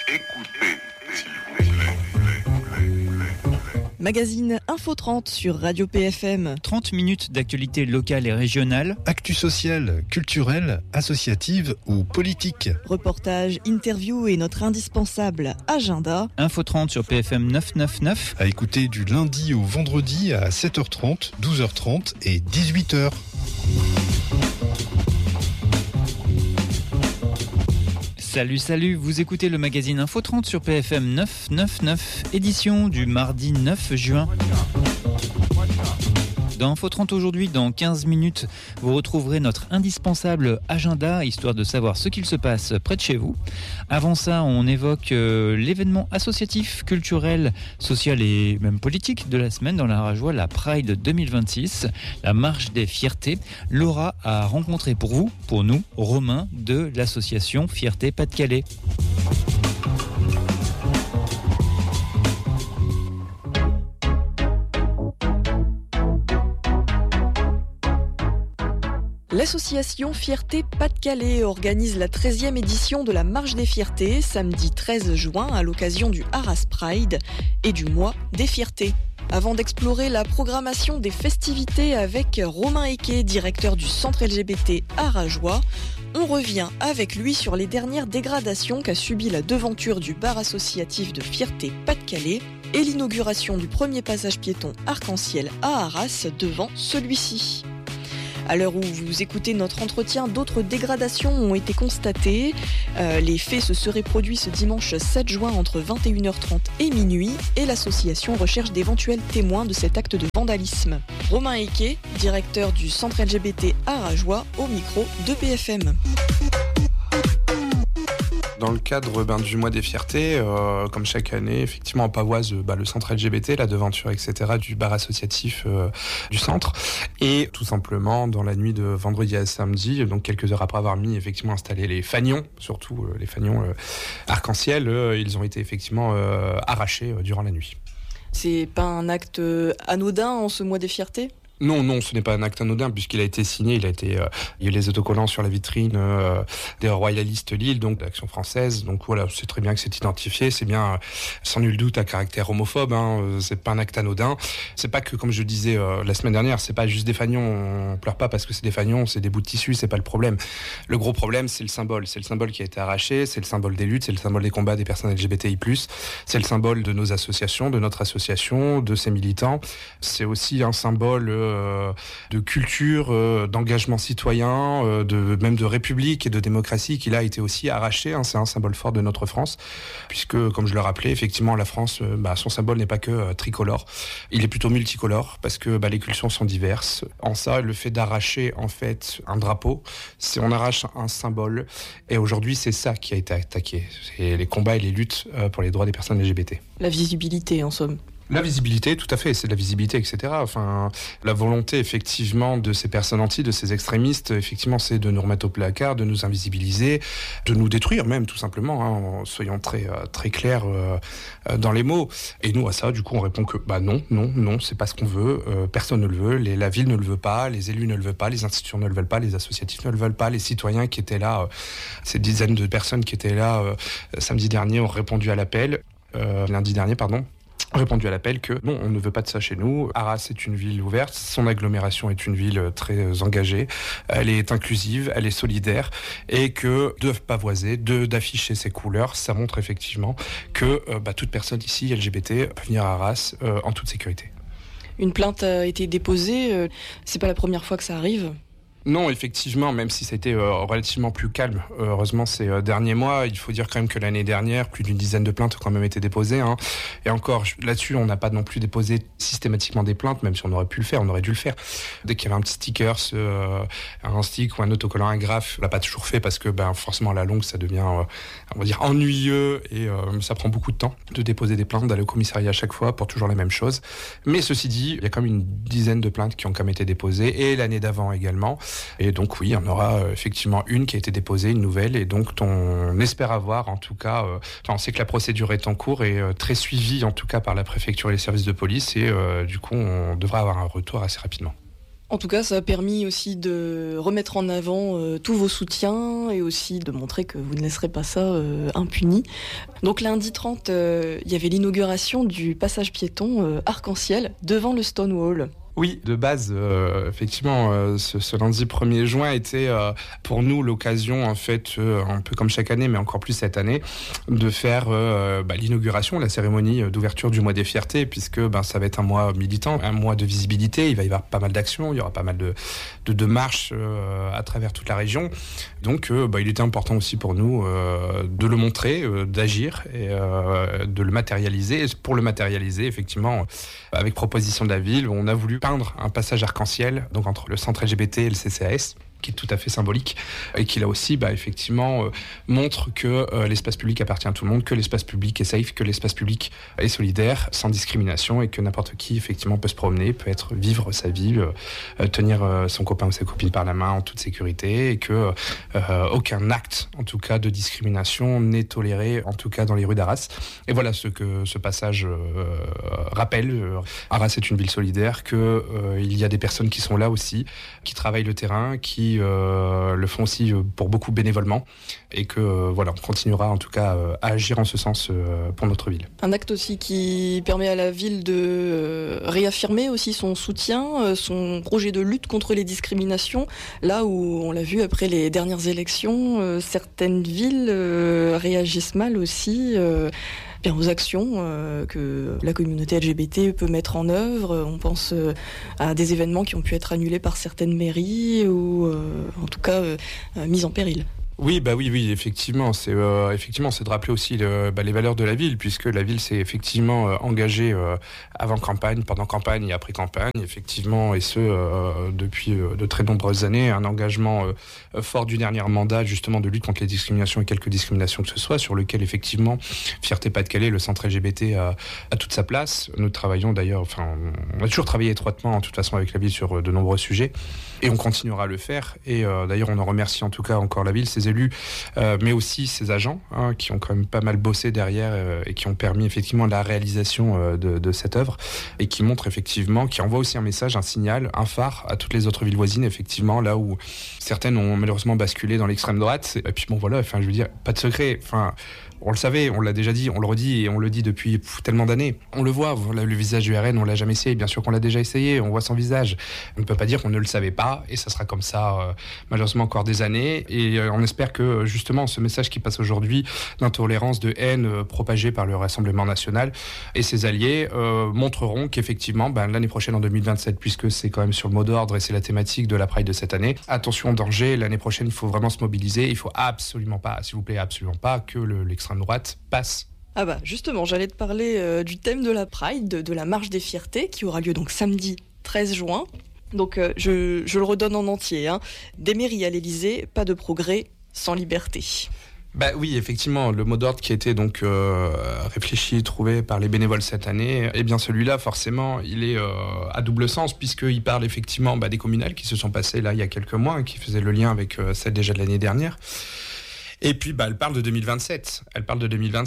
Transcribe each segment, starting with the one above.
Écoutez, s'il vous plaît. Magazine Info 30 sur Radio PFM. 30 minutes d'actualité locale et régionale. Actu sociale, culturelle, associative ou politique. Reportages, interviews et notre indispensable agenda. Info 30 sur PFM 999. À écouter du lundi au vendredi à 7h30, 12h30 et 18h. Salut, vous écoutez le magazine Info 30 sur PFM 999, édition du mardi 9 juin. Dans Info 30 aujourd'hui, dans 15 minutes, vous retrouverez notre indispensable agenda, histoire de savoir ce qu'il se passe près de chez vous. Avant ça, on évoque l'événement associatif, culturel, social et même politique de la semaine dans la Rajoie, la Pride 2026, la marche des fiertés. Laura a rencontré pour nous, Romain de l'association Fierté Pas-de-Calais. L'association Fierté Pas-de-Calais organise la 13e édition de la Marche des Fiertés, samedi 13 juin, à l'occasion du Arras Pride et du Mois des Fiertés. Avant d'explorer la programmation des festivités avec Romain Equet, directeur du centre LGBT à Rajoie, on revient avec lui sur les dernières dégradations qu'a subi la devanture du bar associatif de Fierté Pas-de-Calais et l'inauguration du premier passage piéton arc-en-ciel à Arras devant celui-ci. À l'heure où vous écoutez notre entretien, d'autres dégradations ont été constatées. Les faits se seraient produits ce dimanche 7 juin entre 21h30 et minuit et l'association recherche d'éventuels témoins de cet acte de vandalisme. Romain Equet, directeur du centre LGBT à Rajoie, au micro de BFM. Dans le cadre du mois des fiertés, comme chaque année, effectivement, en Pavoise, le centre LGBT, la devanture, etc., du bar associatif du centre. Et tout simplement, dans la nuit de vendredi à samedi, donc quelques heures après avoir effectivement installé les fanions, surtout les fanions arc-en-ciel, ils ont été effectivement arrachés durant la nuit. C'est pas un acte anodin en ce mois des fiertés ? Non, ce n'est pas un acte anodin puisqu'il a été signé, il y a eu les autocollants sur la vitrine des royalistes Lille, donc d'Action française. Donc voilà, c'est très bien que c'est identifié, c'est bien sans nul doute à caractère homophobe. C'est pas un acte anodin. C'est pas que, comme je disais la semaine dernière, c'est pas juste des fanions. On pleure pas parce que c'est des fanions, c'est des bouts de tissu, c'est pas le problème. Le gros problème, c'est le symbole. C'est le symbole qui a été arraché, c'est le symbole des luttes, c'est le symbole des combats des personnes LGBTI+. C'est le symbole de nos associations, de notre association, de ses militants. C'est aussi un symbole de culture, d'engagement citoyen, même de république et de démocratie qui là a été aussi arraché. C'est un symbole fort de notre France, puisque, comme je le rappelais, effectivement, la France, son symbole n'est pas que tricolore. Il est plutôt multicolore, parce que les cultures sont diverses. En ça, le fait d'arracher, en fait, un drapeau, on arrache un symbole. Et aujourd'hui, c'est ça qui a été attaqué. C'est les combats et les luttes pour les droits des personnes LGBT. La visibilité, en somme. La visibilité, tout à fait, c'est de la visibilité, etc. La volonté, effectivement, de ces personnes anti, de ces extrémistes, effectivement, c'est de nous remettre au placard, de nous invisibiliser, de nous détruire même, tout simplement. Soyons très, très clairs dans les mots. Et nous, à ça, du coup, on répond que, non, c'est pas ce qu'on veut. Personne ne le veut. La ville ne le veut pas. Les élus ne le veulent pas. Les institutions ne le veulent pas. Les associatifs ne le veulent pas. Les citoyens qui étaient là, ces dizaines de personnes qui étaient là samedi dernier ont répondu à l'appel. Lundi dernier, pardon. Répondu à l'appel que non, on ne veut pas de ça chez nous. Arras est une ville ouverte, son agglomération est une ville très engagée, elle est inclusive, elle est solidaire et que de pavoiser, d'afficher ses couleurs, ça montre effectivement que toute personne ici LGBT peut venir à Arras en toute sécurité. Une plainte a été déposée, c'est pas la première fois que ça arrive ? Non, effectivement, même si ça a été relativement plus calme, heureusement ces derniers mois, il faut dire quand même que l'année dernière, plus d'une dizaine de plaintes ont quand même été déposées. Et encore, là-dessus, on n'a pas non plus déposé systématiquement des plaintes, même si on aurait pu le faire, on aurait dû le faire. Dès qu'il y avait un petit sticker, un stick ou un autocollant agrafe, on l'a pas toujours fait parce que forcément à la longue, ça devient, on va dire, ennuyeux et ça prend beaucoup de temps de déposer des plaintes, d'aller au commissariat à chaque fois pour toujours la même chose. Mais ceci dit, il y a quand même une dizaine de plaintes qui ont quand même été déposées et l'année d'avant également. Et donc oui, on aura effectivement une qui a été déposée, une nouvelle, et donc on espère avoir en tout cas, on sait que la procédure est en cours et très suivie en tout cas par la préfecture et les services de police, et du coup on devra avoir un retour assez rapidement. En tout cas, ça a permis aussi de remettre en avant tous vos soutiens et aussi de montrer que vous ne laisserez pas ça impuni. Donc lundi 30, il y avait l'inauguration du passage piéton arc-en-ciel devant le Stonewall. Oui, de base, effectivement, ce lundi 1er juin était pour nous l'occasion, en fait, un peu comme chaque année, mais encore plus cette année, de faire l'inauguration, la cérémonie d'ouverture du mois des fiertés, puisque ça va être un mois militant, un mois de visibilité, il va y avoir pas mal d'actions, il y aura pas mal de marches à travers toute la région. Donc, il était important aussi pour nous de le montrer, d'agir et de le matérialiser. Et pour le matérialiser, effectivement, avec proposition de la ville, on a voulu peindre un passage arc-en-ciel donc entre le centre LGBT et le CCAS, qui est tout à fait symbolique et qui là aussi effectivement montre que l'espace public appartient à tout le monde, que l'espace public est safe, que l'espace public est solidaire, sans discrimination et que n'importe qui effectivement peut se promener, peut vivre sa vie, tenir son copain ou sa copine par la main en toute sécurité et que aucun acte en tout cas de discrimination n'est toléré en tout cas dans les rues d'Arras. Et voilà ce que ce passage rappelle. Arras est une ville solidaire, que il y a des personnes qui sont là aussi, qui travaillent le terrain, qui le font aussi pour beaucoup bénévolement et que on continuera en tout cas à agir en ce sens pour notre ville. Un acte aussi qui permet à la ville de réaffirmer aussi son soutien, son projet de lutte contre les discriminations, là où on l'a vu après les dernières élections, certaines villes réagissent mal aussi aux actions que la communauté LGBT peut mettre en œuvre. On pense à des événements qui ont pu être annulés par certaines mairies ou en tout cas mis en péril. Oui, effectivement, c'est de rappeler aussi les valeurs de la ville, puisque la ville s'est effectivement engagée avant campagne, pendant campagne et après campagne, effectivement, et ce depuis de très nombreuses années, un engagement fort du dernier mandat, justement, de lutte contre les discriminations et quelques discriminations que ce soit, sur lequel effectivement Fierté Pas-de-Calais, le centre LGBT a toute sa place. Nous travaillons d'ailleurs, on a toujours travaillé étroitement en toute façon avec la ville sur de nombreux sujets, et on continuera à le faire. Et d'ailleurs, on en remercie en tout cas encore la ville, ses élus, mais aussi ses agents qui ont quand même pas mal bossé derrière et qui ont permis effectivement la réalisation de cette œuvre et qui montre effectivement, qui envoie aussi un message, un signal, un phare à toutes les autres villes voisines, effectivement, là où certaines ont malheureusement basculé dans l'extrême droite. Et puis je veux dire, pas de secret, on le savait, on l'a déjà dit, on le redit et on le dit depuis tellement d'années. On le voit, le visage du RN, on l'a jamais essayé, bien sûr qu'on l'a déjà essayé, on voit son visage. On ne peut pas dire qu'on ne le savait pas et ça sera comme ça malheureusement encore des années. Et on espère que justement ce message qui passe aujourd'hui d'intolérance, de haine propagée par le Rassemblement national et ses alliés montreront qu'effectivement l'année prochaine en 2027, puisque c'est quand même sur le mot d'ordre et c'est la thématique de la Pride de cette année, attention danger, l'année prochaine il faut vraiment se mobiliser, il faut absolument pas, s'il vous plaît, absolument pas que l'extrême droite passe. Justement, j'allais te parler du thème de la Pride, de la marche des fiertés qui aura lieu donc samedi 13 juin. Donc je le redonne en entier. Des mairies à l'Élysée, pas de progrès sans liberté. Oui, effectivement, le mot d'ordre qui a été donc réfléchi, trouvé par les bénévoles cette année, eh bien celui-là, forcément, il est à double sens, puisqu'il parle effectivement des communales qui se sont passées là il y a quelques mois, qui faisaient le lien avec celle déjà de l'année dernière. Et puis, elle parle de 2027. Elle parle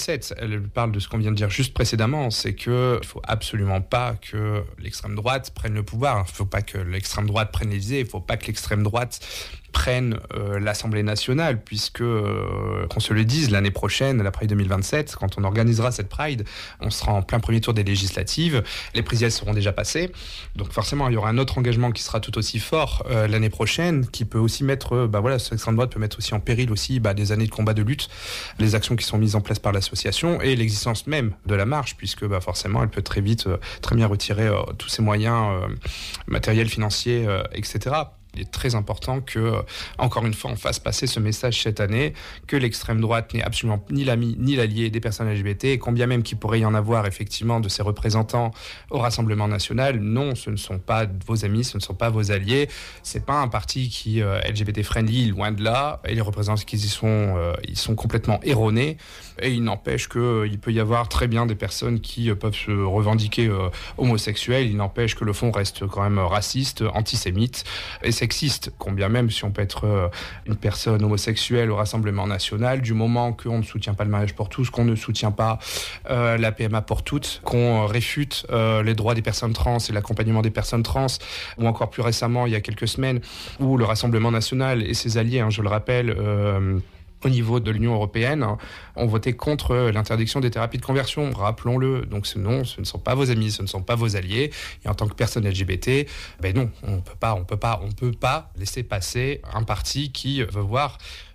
de ce qu'on vient de dire juste précédemment. C'est que il faut absolument pas que l'extrême droite prenne le pouvoir. Il faut pas que l'extrême droite prenne l'Élysée. Il faut pas que l'extrême droite prenne l'Assemblée nationale, puisque, qu'on se le dise, l'année prochaine, la Pride 2027, quand on organisera cette Pride, on sera en plein premier tour des législatives, les présidentielles seront déjà passées, donc forcément il y aura un autre engagement qui sera tout aussi fort l'année prochaine, qui peut aussi mettre, l'extrême droite peut mettre aussi en péril aussi des années de combat de lutte, les actions qui sont mises en place par l'association et l'existence même de la marche, puisque forcément elle peut très vite, très bien retirer tous ses moyens matériels, financiers, etc. Il est très important que, encore une fois, on fasse passer ce message cette année, que l'extrême droite n'est absolument ni l'ami ni l'allié des personnes LGBT, et combien même qu'il pourrait y en avoir effectivement de ses représentants au Rassemblement national, non, ce ne sont pas vos amis, ce ne sont pas vos alliés, c'est pas un parti qui LGBT friendly, loin de là, et les représentants qui y sont, ils sont complètement erronés, et il n'empêche qu'il peut y avoir très bien des personnes qui peuvent se revendiquer homosexuels, il n'empêche que le fond reste quand même raciste, antisémite, et sexiste, combien même si on peut être une personne homosexuelle au Rassemblement national, du moment qu'on ne soutient pas le mariage pour tous, qu'on ne soutient pas la PMA pour toutes, qu'on réfute les droits des personnes trans et l'accompagnement des personnes trans, ou encore plus récemment, il y a quelques semaines, où le Rassemblement national et ses alliés, je le rappelle, au niveau de l'Union européenne, ont voté contre l'interdiction des thérapies de conversion. Rappelons-le. Donc ce ne sont pas vos amis, ce ne sont pas vos alliés. Et en tant que personne LGBT, non, on peut pas laisser passer un parti qui veut voir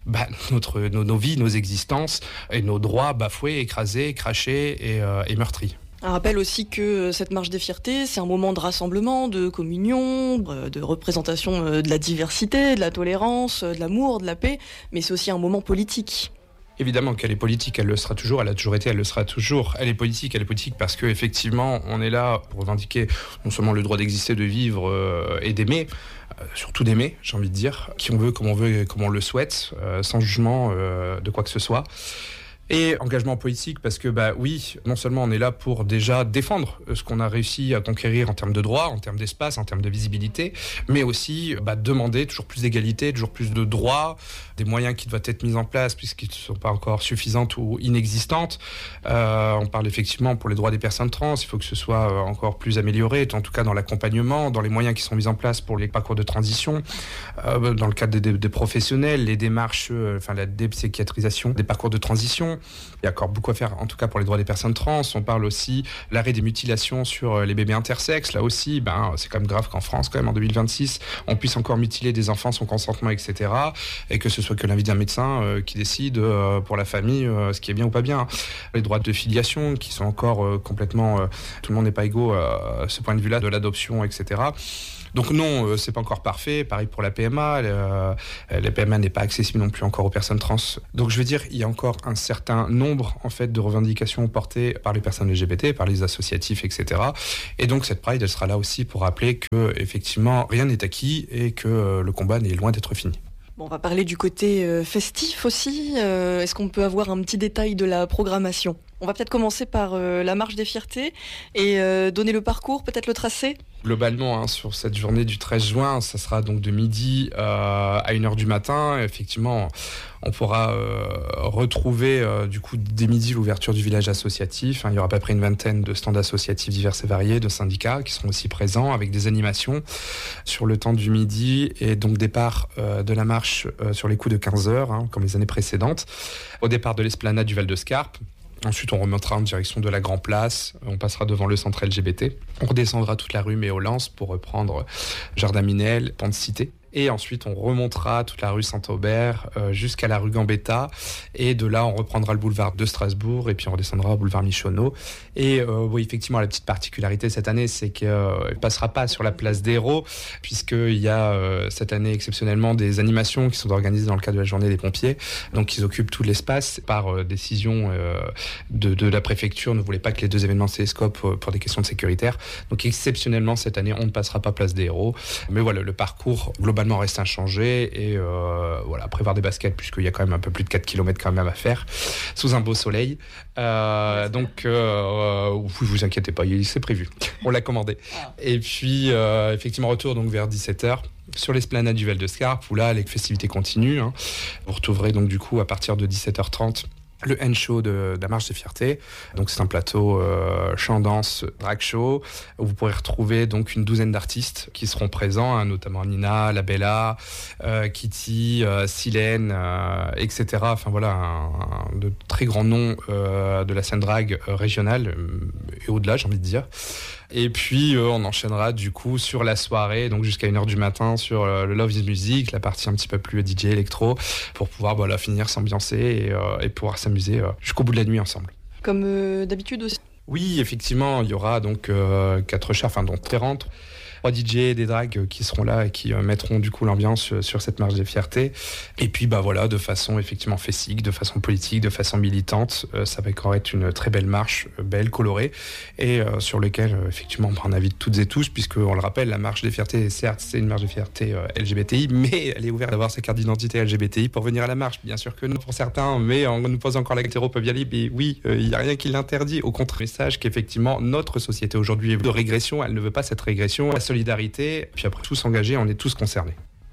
nos vies, nos existences et nos droits bafoués, écrasés, crachés et meurtris. Un rappel aussi que cette marche des fiertés, c'est un moment de rassemblement, de communion, de représentation de la diversité, de la tolérance, de l'amour, de la paix, mais c'est aussi un moment politique. Évidemment qu'elle est politique, elle le sera toujours, elle a toujours été, elle le sera toujours. Elle est politique parce qu'effectivement, on est là pour revendiquer non seulement le droit d'exister, de vivre et d'aimer, surtout d'aimer, j'ai envie de dire, qui on veut, comme on le souhaite, sans jugement de quoi que ce soit. Et engagement politique parce que oui, non seulement on est là pour déjà défendre ce qu'on a réussi à conquérir en termes de droits, en termes d'espace, en termes de visibilité, mais aussi demander toujours plus d'égalité, toujours plus de droits, des moyens qui doivent être mis en place puisqu'ils ne sont pas encore suffisantes ou inexistantes. On parle effectivement pour les droits des personnes trans, il faut que ce soit encore plus amélioré, en tout cas dans l'accompagnement, dans les moyens qui sont mis en place pour les parcours de transition, dans le cadre des professionnels, les démarches, la dépsychiatrisation des parcours de transition. Il y a encore beaucoup à faire, en tout cas pour les droits des personnes trans. On parle aussi l'arrêt des mutilations sur les bébés intersexes. Là aussi, c'est quand même grave qu'en France, quand même, en 2026, on puisse encore mutiler des enfants sans consentement, etc. Et que ce soit que l'avis d'un médecin qui décide pour la famille ce qui est bien ou pas bien. Les droits de filiation qui sont encore complètement... tout le monde n'est pas égaux à ce point de vue-là, de l'adoption, etc. Donc non, c'est pas encore parfait. Pareil pour la PMA. La PMA n'est pas accessible non plus encore aux personnes trans. Donc je veux dire, il y a encore un certain nombre en fait de revendications portées par les personnes LGBT, par les associatifs, etc. Et donc cette Pride, elle sera là aussi pour rappeler que effectivement rien n'est acquis et que le combat n'est loin d'être fini. Bon, on va parler du côté festif aussi. Est-ce qu'on peut avoir un petit détail de la programmation ? On va peut-être commencer par la marche des fiertés et donner le parcours, peut-être le tracé. Globalement, sur cette journée du 13 juin, ça sera donc de midi à 1h du matin. Effectivement, on pourra retrouver du coup dès midi l'ouverture du village associatif. Il y aura à peu près une vingtaine de stands associatifs divers et variés, de syndicats qui seront aussi présents avec des animations sur le temps du midi et donc départ de la marche sur les coups de 15h, comme les années précédentes, au départ de l'esplanade du Val de Scarpe. Ensuite, on remontera en direction de la Grand Place, on passera devant le centre LGBT. On redescendra toute la rue Méolance pour reprendre Jardin Minel, Pont de Cité. Et ensuite, on remontera toute la rue Saint-Aubert jusqu'à la rue Gambetta. Et de là, on reprendra le boulevard de Strasbourg et puis on redescendra au boulevard Michonneau. Et oui, effectivement, la petite particularité cette année, c'est qu'il ne passera pas sur la place des Héros, puisqu'il y a cette année exceptionnellement des animations qui sont organisées dans le cadre de la journée des pompiers. Donc, ils occupent tout l'espace. Par décision de la préfecture, ne voulait pas que les deux événements se télescopent pour des questions de sécuritaire. Donc, exceptionnellement, cette année, on ne passera pas place des Héros. Mais voilà, le parcours globalement reste inchangé et prévoir des baskets puisqu'il y a quand même un peu plus de 4 km quand même à faire sous un beau soleil. Donc vous inquiétez pas, c'est prévu. On l'a commandé. Et puis effectivement retour donc vers 17h sur l'esplanade du Val de Scarpe où là les festivités continuent. Vous retrouverez donc du coup à partir de 17h30 le End Show de la Marche des Fiertés. Donc c'est un plateau chant, danse, drag show où vous pourrez retrouver donc une douzaine d'artistes qui seront présents, notamment Nina, La Bella, Kitty, Silène, etc. Enfin voilà, de très grands noms de la scène drag régionale et au-delà, j'ai envie de dire. Et puis on enchaînera du coup sur la soirée, donc jusqu'à 1h du matin sur le Love is Music, la partie un petit peu plus DJ électro, pour pouvoir finir s'ambiancer et pouvoir s'amuser jusqu'au bout de la nuit ensemble. Comme d'habitude aussi. Oui, effectivement, il y aura donc 4 chars, dont 30. 3 DJ et des drags qui seront là et qui mettront du coup l'ambiance sur cette marche des fiertés. Et puis de façon effectivement festique, de façon politique, de façon militante, ça va encore être une très belle marche, belle, colorée, et sur laquelle effectivement on invite toutes et tous, puisque on le rappelle, la marche des fiertés, certes c'est une marche des fiertés LGBTI, mais elle est ouverte d'avoir sa carte d'identité LGBTI pour venir à la marche. Bien sûr que non pour certains, mais on nous pose encore la question, peuvent y aller. Et oui, il n'y a rien qui l'interdit. Au contraire, message qu'effectivement notre société aujourd'hui est de régression, elle ne veut pas cette régression. La solidarité, puis après tous engagés, on est tous concernés.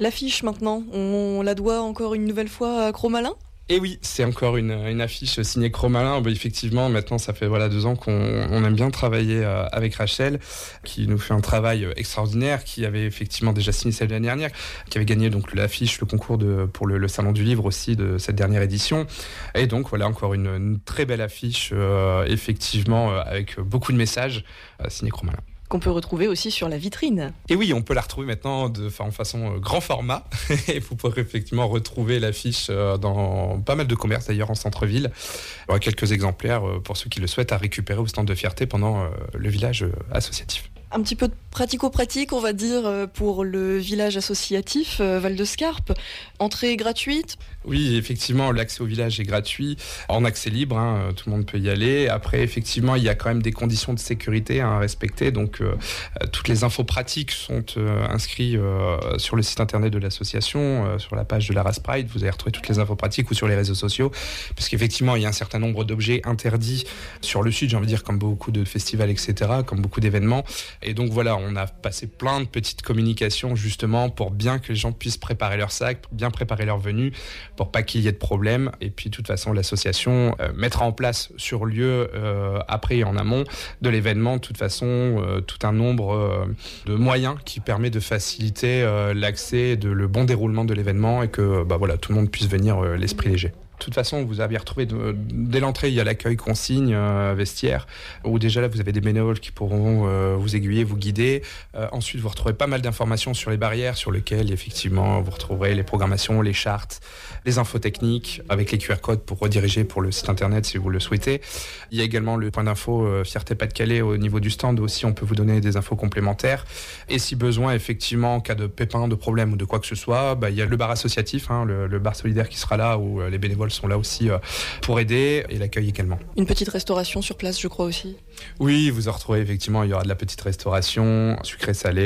L'affiche maintenant, on la doit encore une nouvelle fois à Cro-Malin ? Et oui, c'est encore une affiche signée Cro-Malin. Effectivement, maintenant, ça fait 2 ans qu'on aime bien travailler avec Rachel, qui nous fait un travail extraordinaire, qui avait effectivement déjà signé celle de l'année dernière, qui avait gagné donc l'affiche, le concours pour le Salon du Livre aussi de cette dernière édition. Et donc voilà, encore une très belle affiche, effectivement, avec beaucoup de messages, signée Cro-Malin. Qu'on peut retrouver aussi sur la vitrine. Et oui, on peut la retrouver maintenant en façon grand format. Et vous pourrez effectivement retrouver l'affiche dans pas mal de commerces d'ailleurs en centre-ville. Il y aura quelques exemplaires pour ceux qui le souhaitent à récupérer au stand de Fierté pendant le village associatif. Un petit peu de pratico-pratique, on va dire, pour le village associatif Val-de-Scarpe. Entrée gratuite ? Oui, effectivement, l'accès au village est gratuit, en accès libre, tout le monde peut y aller. Après, effectivement, il y a quand même des conditions de sécurité à respecter. Donc, toutes les infos pratiques sont inscrites sur le site internet de l'association, sur la page de l'Arras Pride. Vous allez retrouver toutes les infos pratiques ou sur les réseaux sociaux. Parce qu'effectivement, il y a un certain nombre d'objets interdits sur le site, j'ai envie de dire, comme beaucoup de festivals, etc., comme beaucoup d'événements. Et donc voilà, on a passé plein de petites communications justement pour bien que les gens puissent préparer leur sac, bien préparer leur venue, pour pas qu'il y ait de problème. Et puis de toute façon, l'association mettra en place sur lieu, après et en amont de l'événement, de toute façon, tout un nombre de moyens qui permet de faciliter l'accès, le bon déroulement de l'événement et que tout le monde puisse venir l'esprit léger. De toute façon, vous avez retrouvé dès l'entrée, il y a l'accueil consigne vestiaire, où déjà là, vous avez des bénévoles qui pourront vous aiguiller, vous guider. Ensuite, vous retrouvez pas mal d'informations sur les barrières, sur lesquelles, effectivement, vous retrouverez les programmations, les chartes, les infos techniques, avec les QR codes pour rediriger pour le site internet si vous le souhaitez. Il y a également le point d'info Fierté Pas-de-Calais au niveau du stand aussi, on peut vous donner des infos complémentaires. Et si besoin, effectivement, en cas de pépin, de problème ou de quoi que ce soit, il y a le bar associatif, le bar solidaire qui sera là, où les bénévoles sont là aussi pour aider, et l'accueil également. Une petite restauration sur place, je crois aussi. Oui, vous en retrouvez effectivement, il y aura de la petite restauration, sucré-salé.